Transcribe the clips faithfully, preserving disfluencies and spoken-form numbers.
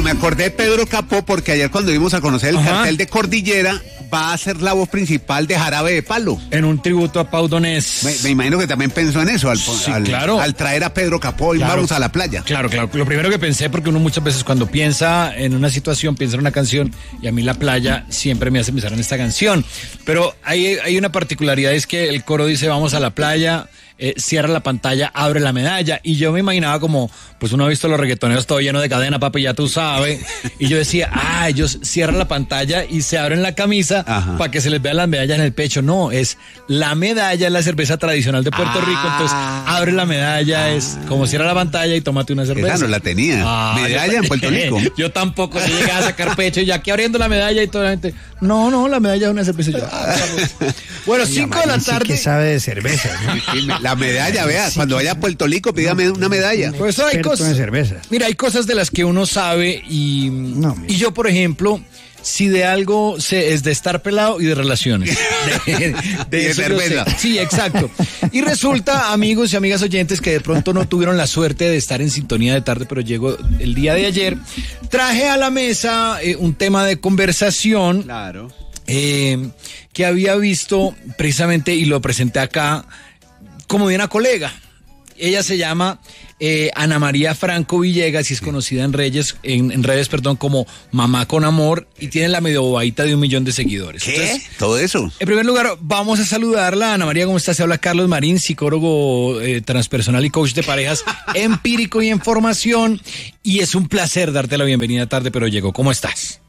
me acordé de Pedro Capó porque ayer cuando íbamos a conocer el Ajá. cartel de Cordillera, va a ser la voz principal de Jarabe de Palo. En un tributo a Pau Donés. Me, me imagino que también pensó en eso, al, sí, al, claro. al traer a Pedro Capó y claro. vamos a la playa. Claro, claro. Lo primero que pensé, porque uno muchas veces cuando piensa en una situación, piensa en una canción, y a mí la playa siempre me hace pensar en esta canción. Pero hay, hay una particularidad, es que el coro dice, vamos a la playa, eh, cierra la pantalla, abre la medalla. Y yo me imaginaba como, pues uno ha visto los reggaetoneros todo lleno de cadena, papi, ya tú sabes. Y yo decía, ah, ellos cierran la pantalla y se abren la camisa para que se les vean las medallas en el pecho. No, es la medalla, es la cerveza tradicional de Puerto ah. Rico. Entonces, abre la medalla, ah. es como cierra la pantalla y tómate una cerveza. Esa no la tenía. Ah, medalla en Puerto Rico. Yo tampoco, si llegaba a sacar pecho y ya aquí abriendo la medalla y toda la gente, no, no, la medalla es una cerveza. Yo, ah, bueno, cinco de la tarde. Sí que sabe de cerveza, ¿no? La medalla, vea, sí, cuando vaya a Puerto Rico, pídame no, una medalla. Pues hay cosas. De cerveza. Mira, hay cosas de las que uno sabe y, no, y yo, por ejemplo, si de algo sé, es de estar pelado y de relaciones. De, de, de, de cerveza. Sí, exacto. Y resulta, amigos y amigas oyentes, que de pronto no tuvieron la suerte de estar en sintonía de tarde, pero llegó el día de ayer. Traje a la mesa eh, un tema de conversación. Claro. Eh, que había visto precisamente y lo presenté acá como de una colega. Ella se llama eh, Ana María Franco Villegas y es conocida en redes, en, en redes, perdón, como Mamá con Amor y tiene la medio bobadita de un millón de seguidores. ¿Qué? Entonces, ¿todo eso? En primer lugar, vamos a saludarla. Ana María, ¿cómo estás? Se habla Carlos Marín, psicólogo eh, transpersonal y coach de parejas empírico y en formación. Y es un placer darte la bienvenida tarde, pero llegó. ¿Cómo estás?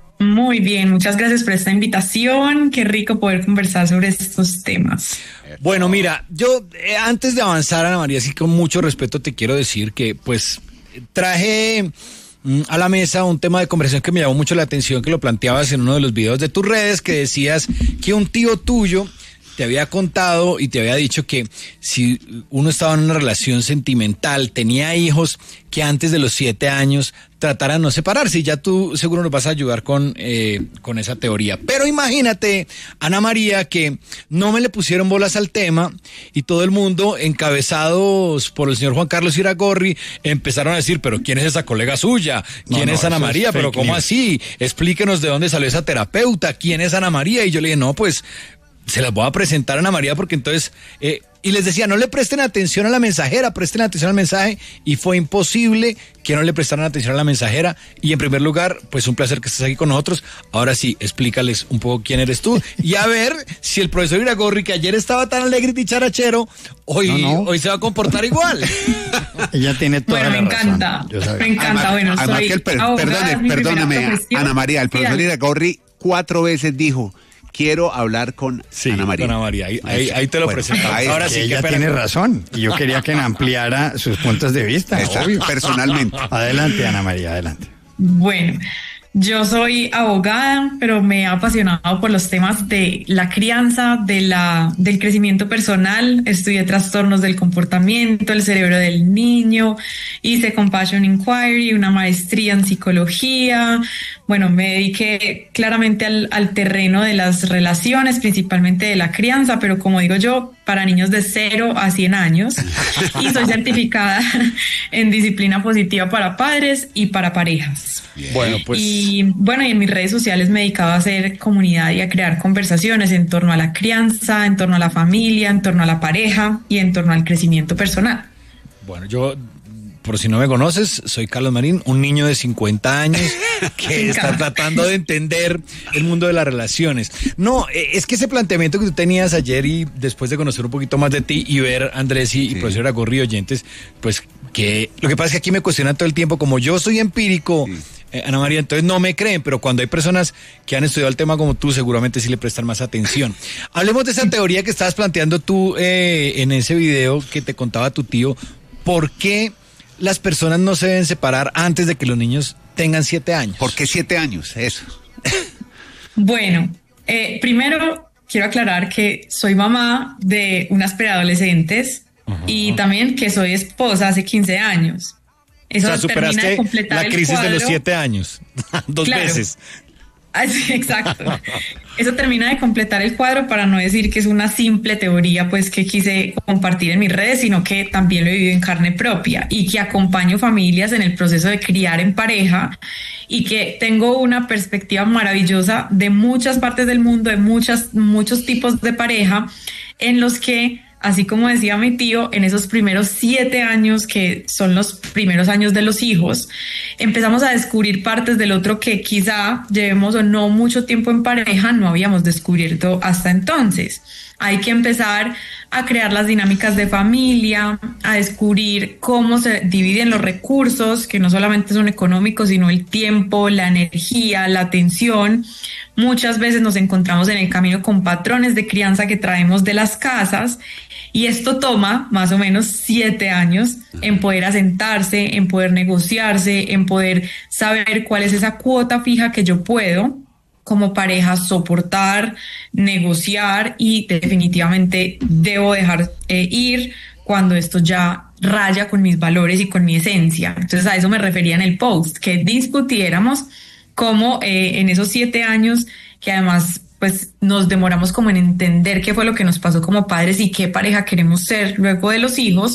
Muy bien, muchas gracias por esta invitación. Qué rico poder conversar sobre estos temas. Bueno, mira, yo eh, antes de avanzar, Ana María, sí con mucho respeto te quiero decir que pues traje mm, a la mesa un tema de conversación que me llamó mucho la atención, que lo planteabas en uno de los videos de tus redes, que decías que un tío tuyo te había contado y te había dicho que si uno estaba en una relación sentimental, tenía hijos, que antes de los siete años trataran de no separarse. Y ya tú seguro nos vas a ayudar con, eh, con esa teoría. Pero imagínate, Ana María, que no me le pusieron bolas al tema y todo el mundo, encabezados por el señor Juan Carlos Iragorri, empezaron a decir, pero ¿quién es esa colega suya? ¿Quién no, no, es Ana María? Es pero ¿cómo news. Así? Explíquenos de dónde salió esa terapeuta. ¿Quién es Ana María? Y yo le dije, no, pues se las voy a presentar a Ana María porque entonces... Eh, y les decía, no le presten atención a la mensajera, presten atención al mensaje, y fue imposible que no le prestaran atención a la mensajera. Y en primer lugar, pues un placer que estés aquí con nosotros. Ahora sí, explícales un poco quién eres tú y a ver si el profesor Iragorri, que ayer estaba tan alegre y dicharachero, hoy, no, no. hoy se va a comportar igual. Ella tiene toda bueno, la me encanta, razón. me encanta, además, bueno, además soy que el per, abogada, perdone, perdóname, Ana María, el profesor Iragorri cuatro veces dijo, quiero hablar con sí, Ana María. Con Ana María, ahí, ahí, ahí te lo bueno, presentamos. Ahí, ahora sí, ella que tiene razón. Y yo quería que ampliara sus puntos de vista. Está, obvio. Personalmente. Adelante, Ana María, adelante. Bueno, yo soy abogada, pero me he apasionado por los temas de la crianza, de la, del crecimiento personal. Estudié trastornos del comportamiento, el cerebro del niño, hice Compassion Inquiry, una maestría en psicología. Bueno, me dediqué claramente al, al terreno de las relaciones, principalmente de la crianza, pero como digo yo, para niños de cero a cien años. Y soy certificada en disciplina positiva para padres y para parejas. Bien. Bueno, pues... Y bueno, y en mis redes sociales me he dedicado a hacer comunidad y a crear conversaciones en torno a la crianza, en torno a la familia, en torno a la pareja y en torno al crecimiento personal. Bueno, yo... Por si no me conoces, soy Carlos Marín, un niño de cincuenta años que está tratando de entender el mundo de las relaciones. No, es que ese planteamiento que tú tenías ayer y después de conocer un poquito más de ti y ver a Andrés y, sí. y profesor Iragorri oyentes, pues que lo que pasa es que aquí me cuestionan todo el tiempo, como yo soy empírico, sí. eh, Ana María, entonces no me creen, pero cuando hay personas que han estudiado el tema como tú, seguramente sí le prestan más atención. Hablemos de esa teoría que estabas planteando tú eh, en ese video que te contaba tu tío. ¿Por qué las personas no se deben separar antes de que los niños tengan siete años? ¿Por qué siete años? Eso. Bueno, eh, primero quiero aclarar que soy mamá de unas preadolescentes uh-huh. y también que soy esposa hace quince años. Eso o sea, superaste termina de completar la crisis el de los siete años. Dos claro. veces. Así, exacto. Eso termina de completar el cuadro para no decir que es una simple teoría pues que quise compartir en mis redes, sino que también lo he vivido en carne propia y que acompaño familias en el proceso de criar en pareja y que tengo una perspectiva maravillosa de muchas partes del mundo, de muchas, muchos tipos de pareja en los que, así como decía mi tío, en esos primeros siete años, que son los primeros años de los hijos, empezamos a descubrir partes del otro que quizá llevemos o no mucho tiempo en pareja, no habíamos descubierto hasta entonces. Hay que empezar a crear las dinámicas de familia, a descubrir cómo se dividen los recursos, que no solamente son económicos, sino el tiempo, la energía, la atención. Muchas veces nos encontramos en el camino con patrones de crianza que traemos de las casas y esto toma más o menos siete años en poder asentarse, en poder negociarse, en poder saber cuál es esa cuota fija que yo puedo como pareja soportar, negociar y definitivamente debo dejar eh, ir cuando esto ya raya con mis valores y con mi esencia. Entonces a eso me refería en el post, que discutiéramos cómo eh, en esos siete años, que además pues nos demoramos como en entender qué fue lo que nos pasó como padres y qué pareja queremos ser luego de los hijos,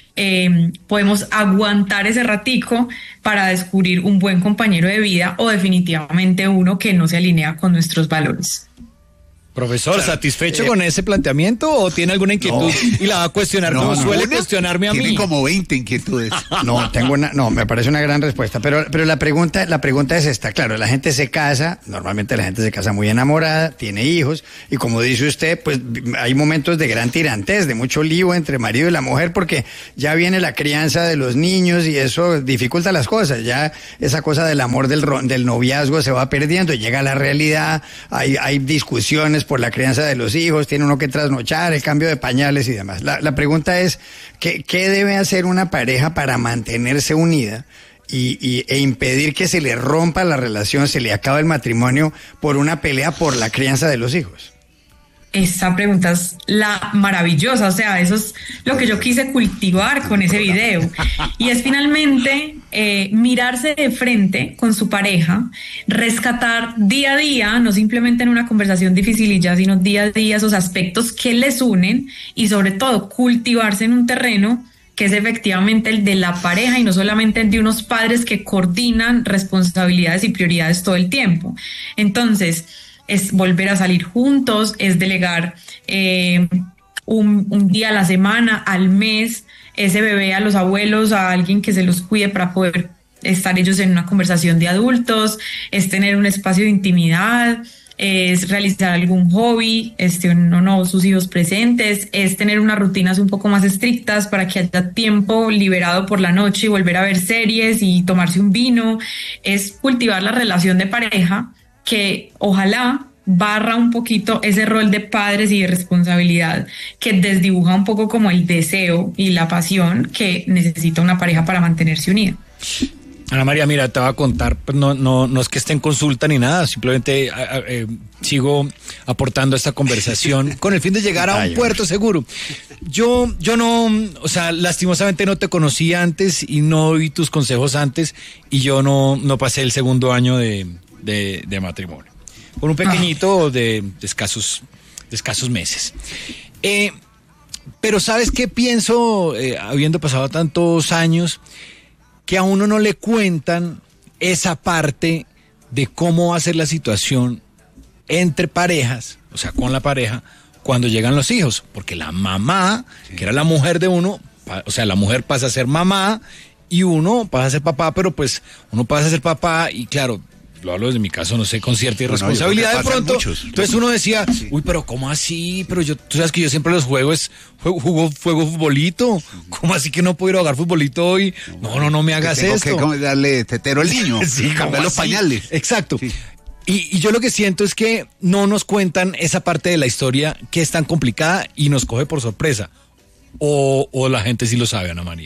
eh, podemos aguantar ese ratico para descubrir un buen compañero de vida o definitivamente uno que no se alinea con nuestros valores. Profesor, ¿satisfecho eh, con ese planteamiento o tiene alguna inquietud no, y la va a cuestionar no, como no, suele no, cuestionarme a tiene mí? Tiene como veinte inquietudes. No, tengo una, no, me parece una gran respuesta, pero, pero la pregunta, la pregunta es esta, claro, la gente se casa, normalmente la gente se casa muy enamorada, tiene hijos, y como dice usted, pues hay momentos de gran tirantez, de mucho lío entre marido y la mujer, porque ya viene la crianza de los niños y eso dificulta las cosas, ya esa cosa del amor del, del noviazgo se va perdiendo, llega la realidad, hay, hay discusiones por la crianza de los hijos, tiene uno que trasnochar, el cambio de pañales y demás. La, la pregunta es, ¿qué, ¿qué debe hacer una pareja para mantenerse unida y, y, e impedir que se le rompa la relación, se le acabe el matrimonio por una pelea por la crianza de los hijos? Esa pregunta es la maravillosa, o sea, eso es lo que yo quise cultivar con ese video. Y es finalmente eh, mirarse de frente con su pareja, rescatar día a día, no simplemente en una conversación difícil y ya, sino día a día esos aspectos que les unen y sobre todo cultivarse en un terreno que es efectivamente el de la pareja y no solamente el de unos padres que coordinan responsabilidades y prioridades todo el tiempo. Entonces, es volver a salir juntos, es delegar eh, un, un día a la semana, al mes, ese bebé a los abuelos, a alguien que se los cuide para poder estar ellos en una conversación de adultos, es tener un espacio de intimidad, es realizar algún hobby, este, no, no, sus hijos presentes, es tener unas rutinas un poco más estrictas para que haya tiempo liberado por la noche y volver a ver series y tomarse un vino, es cultivar la relación de pareja que ojalá barra un poquito ese rol de padres y de responsabilidad que desdibuja un poco como el deseo y la pasión que necesita una pareja para mantenerse unida. Ana María, mira, te voy a contar, pues no, no, no es que esté en consulta ni nada, simplemente eh, eh, sigo aportando a esta conversación con el fin de llegar a un puerto seguro. Yo, yo no, o sea, lastimosamente no te conocí antes y no oí tus consejos antes y yo no, no pasé el segundo año de De, de matrimonio, con un pequeñito de, de, escasos, de escasos meses. Eh, pero ¿sabes qué pienso, eh, habiendo pasado tantos años, que a uno no le cuentan esa parte de cómo va a ser la situación entre parejas, o sea, con la pareja, cuando llegan los hijos? Porque la mamá, sí, que era la mujer de uno, o sea, la mujer pasa a ser mamá y uno pasa a ser papá, pero pues uno pasa a ser papá y claro, lo hablo desde mi caso, no sé, con cierta irresponsabilidad no, no, de pronto. Muchos, entonces uno decía, sí, uy, pero ¿cómo así? Pero yo, tú sabes que yo siempre los juego es, juego, juego, juego futbolito. ¿Cómo así que no puedo ir a jugar futbolito hoy? No, no, no me hagas tengo esto. Tengo que darle tetero al niño, sí, cambiar los pañales. Exacto. Sí. Y, y yo lo que siento es que no nos cuentan esa parte de la historia que es tan complicada y nos coge por sorpresa. O, o la gente sí lo sabe, Ana María.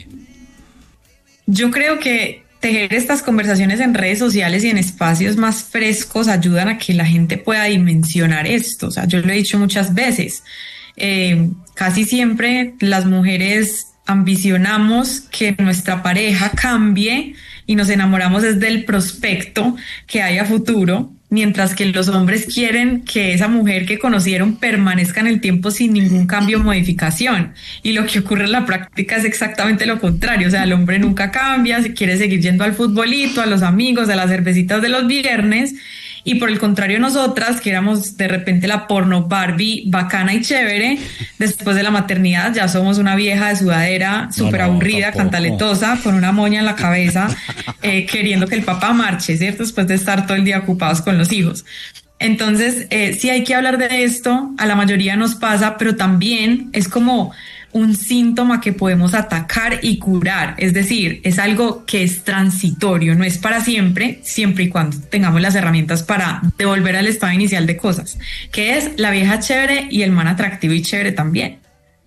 Yo creo que tejer estas conversaciones en redes sociales y en espacios más frescos ayudan a que la gente pueda dimensionar esto. O sea, yo lo he dicho muchas veces, eh, casi siempre las mujeres ambicionamos que nuestra pareja cambie y nos enamoramos desde el prospecto que hay a futuro, mientras que los hombres quieren que esa mujer que conocieron permanezca en el tiempo sin ningún cambio o modificación. Y lo que ocurre en la práctica es exactamente lo contrario. O sea, el hombre nunca cambia, se quiere seguir yendo al futbolito, a los amigos, a las cervecitas de los viernes. Y por el contrario, nosotras, que éramos de repente la porno Barbie bacana y chévere, después de la maternidad ya somos una vieja de sudadera, súper no, no, aburrida, tampoco. Cantaletosa, con una moña en la cabeza, eh, queriendo que el papá marche, ¿cierto? Después de estar todo el día ocupados con los hijos. Entonces, eh, sí hay que hablar de esto, a la mayoría nos pasa, pero también es como un síntoma que podemos atacar y curar, es decir, es algo que es transitorio, no es para siempre, siempre y cuando tengamos las herramientas para devolver al estado inicial de cosas, que es la vieja chévere y el man atractivo y chévere también.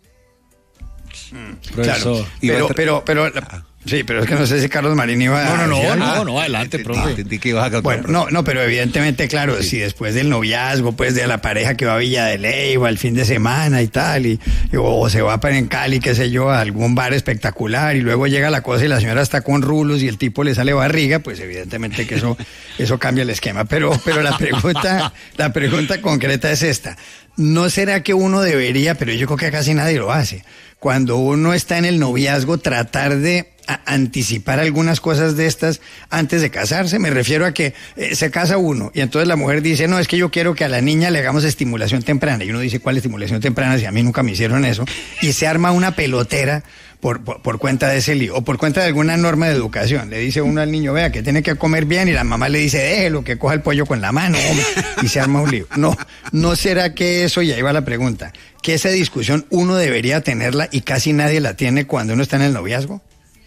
Mm, claro, pero, pero, pero, la... Sí, pero es que no sé si Carlos Marín iba a... No, no, no, no, no, no, adelante, profe. Entendí que ibas a bueno, no, no, pero evidentemente, claro, sí. Si después del noviazgo, pues de la pareja que va a Villa de Leyva el fin de semana y tal, y, y o se va para en Cali, qué sé yo, a algún bar espectacular, y luego llega la cosa y la señora está con rulos y el tipo le sale barriga, pues evidentemente que eso, eso cambia el esquema. Pero, pero la pregunta, la pregunta concreta es esta. ¿No será que uno debería, pero yo creo que casi nadie lo hace, cuando uno está en el noviazgo, tratar de a anticipar algunas cosas de estas antes de casarse? Me refiero a que eh, se casa uno y entonces la mujer dice, no, es que yo quiero que a la niña le hagamos estimulación temprana, y uno dice, ¿cuál estimulación temprana? Si a mí nunca me hicieron eso, y se arma una pelotera por, por, por cuenta de ese lío, o por cuenta de alguna norma de educación. Le dice uno al niño, vea, que tiene que comer bien, y la mamá le dice, déjelo, que coja el pollo con la mano, hombre, y se arma un lío. No, ¿no será que eso, y ahí va la pregunta, que esa discusión uno debería tenerla y casi nadie la tiene cuando uno está en el noviazgo?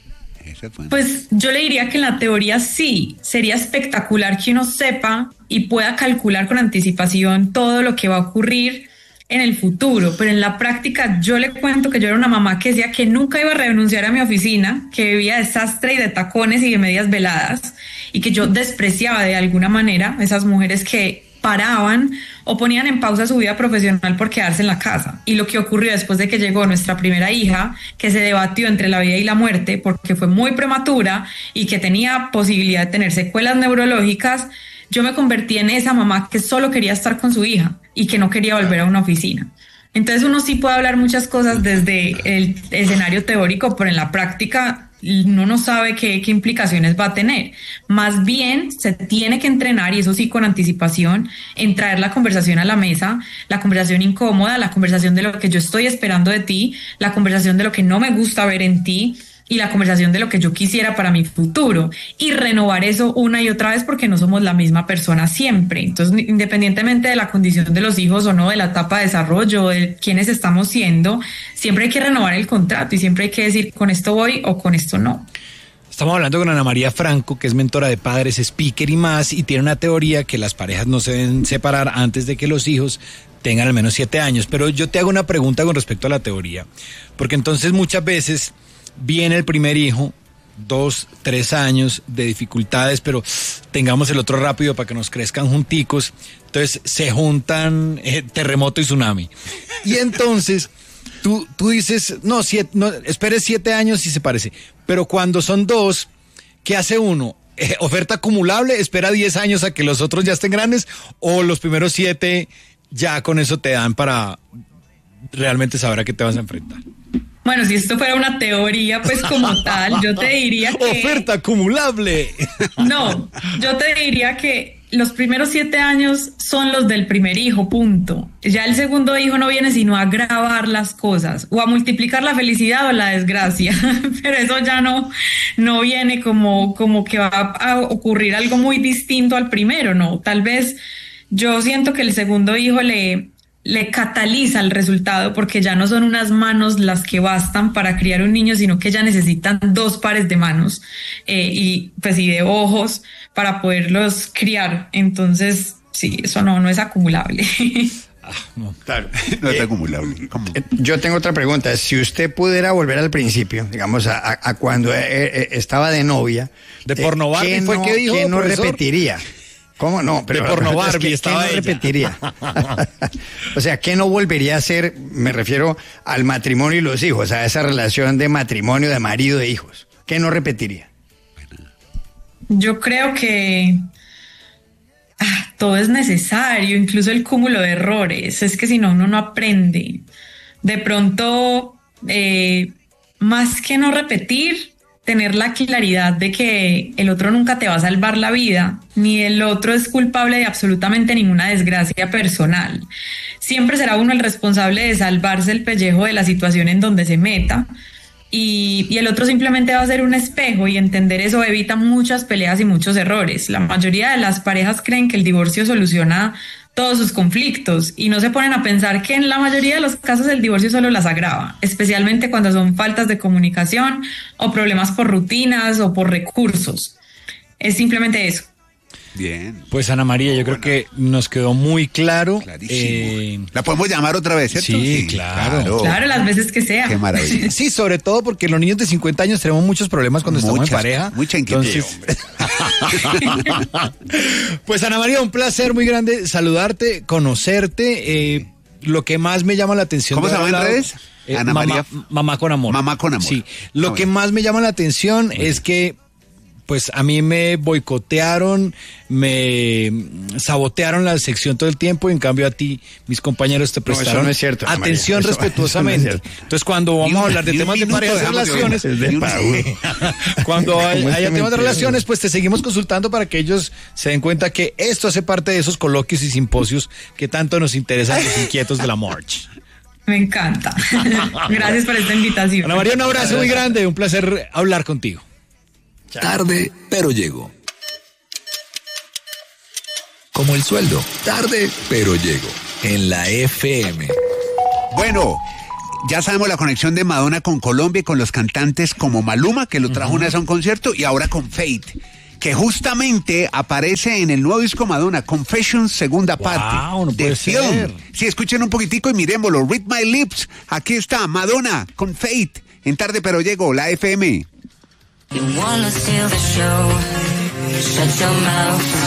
Pues yo le diría que en la teoría sí, sería espectacular que uno sepa y pueda calcular con anticipación todo lo que va a ocurrir en el futuro, pero en la práctica yo le cuento que yo era una mamá que decía que nunca iba a renunciar a mi oficina, que vivía de sastre y de tacones y de medias veladas, y que yo despreciaba de alguna manera esas mujeres que paraban o ponían en pausa su vida profesional por quedarse en la casa. Y lo que ocurrió después de que llegó nuestra primera hija, que se debatió entre la vida y la muerte porque fue muy prematura y que tenía posibilidad de tener secuelas neurológicas, yo me convertí en esa mamá que solo quería estar con su hija y que no quería volver a una oficina. Entonces uno sí puede hablar muchas cosas desde el escenario teórico, pero en la práctica uno no sabe qué, qué implicaciones va a tener. Más bien se tiene que entrenar, y eso sí con anticipación, en traer la conversación a la mesa, la conversación incómoda, la conversación de lo que yo estoy esperando de ti, la conversación de lo que no me gusta ver en ti, y la conversación de lo que yo quisiera para mi futuro, y renovar eso una y otra vez, porque no somos la misma persona siempre. Entonces, independientemente de la condición de los hijos o no, de la etapa de desarrollo, de quiénes estamos siendo, siempre hay que renovar el contrato y siempre hay que decir, con esto voy o con esto no. Estamos hablando con Ana María Franco, que es mentora de padres, speaker y más, y tiene una teoría que las parejas no se deben separar antes de que los hijos tengan al menos siete años. Pero yo te hago una pregunta con respecto a la teoría, porque entonces muchas veces viene el primer hijo, dos, tres años de dificultades, pero tengamos el otro rápido para que nos crezcan junticos. Entonces se juntan eh, terremoto y tsunami. Y entonces tú, tú dices, no, siete, no, espere siete años y se parece. Pero cuando son dos, ¿qué hace uno? Eh, ¿Oferta acumulable? ¿Espera diez años a que los otros ya estén grandes? ¿O los primeros siete ya con eso te dan para realmente saber a qué te vas a enfrentar? Bueno, si esto fuera una teoría, pues como tal, yo te diría que... ¡Oferta acumulable! No, yo te diría que los primeros siete años son los del primer hijo, punto. Ya el segundo hijo no viene sino a agravar las cosas, o a multiplicar la felicidad o la desgracia, pero eso ya no, no viene como, como que va a ocurrir algo muy distinto al primero, ¿no? Tal vez yo siento que el segundo hijo le... le cataliza el resultado, porque ya no son unas manos las que bastan para criar un niño, sino que ya necesitan dos pares de manos eh, y pues y de ojos para poderlos criar. Entonces, sí, eso no, no es acumulable. Ah, no, claro. No es eh, acumulable. ¿Cómo? Yo tengo otra pregunta. Si usted pudiera volver al principio, digamos, a, a, a cuando eh, eh, estaba de novia, de porno Barbie, ¿qué fue no, que dijo, ¿qué no profesor? repetiría? ¿Cómo no? Pero de porno Barbie, es que, estaba ¿qué no ella? repetiría? O sea, ¿qué no volvería a hacer? Me refiero al matrimonio y los hijos, a esa relación de matrimonio, de marido e hijos. ¿Qué no repetiría? Yo creo que ah, todo es necesario, incluso el cúmulo de errores. Es que si no, uno no aprende. De pronto, eh, más que no repetir, tener la claridad de que el otro nunca te va a salvar la vida, ni el otro es culpable de absolutamente ninguna desgracia personal. Siempre será uno el responsable de salvarse el pellejo de la situación en donde se meta, y, y el otro simplemente va a ser un espejo, y entender eso evita muchas peleas y muchos errores. La mayoría de las parejas creen que el divorcio soluciona todos sus conflictos y no se ponen a pensar que en la mayoría de los casos el divorcio solo las agrava, especialmente cuando son faltas de comunicación o problemas por rutinas o por recursos. Es simplemente eso. Bien. Pues Ana María, yo creo que nos quedó muy claro. Eh, ¿La podemos llamar otra vez, cierto? Sí, sí, claro. claro. Claro, las veces que sea. Qué maravilla. Sí, sobre todo porque los niños de cincuenta años tenemos muchos problemas cuando Muchas, estamos en pareja. Mucha inquietud. Pues Ana María, un placer muy grande saludarte, conocerte. Eh, lo que más me llama la atención. ¿Cómo se llama en redes? Eh, Ana mamá, María. Mamá con amor. Mamá con amor. Sí. Lo ah, que bueno. más me llama la atención okay. es que pues a mí me boicotearon, me sabotearon la sección todo el tiempo, y en cambio a ti, mis compañeros te prestaron no, eso no es cierto, atención María, respetuosamente. Eso no es Entonces, cuando vamos a hablar de temas de parejas y relaciones, de cuando hay, haya temas de relaciones, pues te seguimos consultando para que ellos se den cuenta que esto hace parte de esos coloquios y simposios que tanto nos interesan a los inquietos de la March. Me encanta. Gracias por esta invitación. Ana María, un abrazo muy grande, un placer hablar contigo. Tarde, pero llego. Como el sueldo, tarde, pero llego. En la F M. Bueno, ya sabemos la conexión de Madonna con Colombia y con los cantantes como Maluma, que lo trajo uh-huh. una vez a un concierto, y ahora con Fate, que justamente aparece en el nuevo disco Madonna, Confessions, segunda wow, parte. No de Film. Sí, escuchen un poquitico y mirémoslo. Read My Lips. Aquí está Madonna con Fate. En Tarde, pero llego, la F M. You wanna steal the show, shut your mouth.